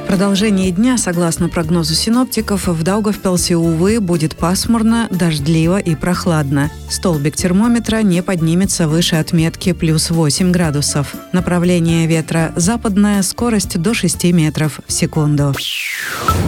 продолжении дня, согласно прогнозу синоптиков, в Даугавпилсе, увы, будет пасмурно, дождливо и прохладно. Столбик термометра не поднимется выше отметки плюс 8 градусов. Направление ветра западное, скорость до 6 метров в секунду.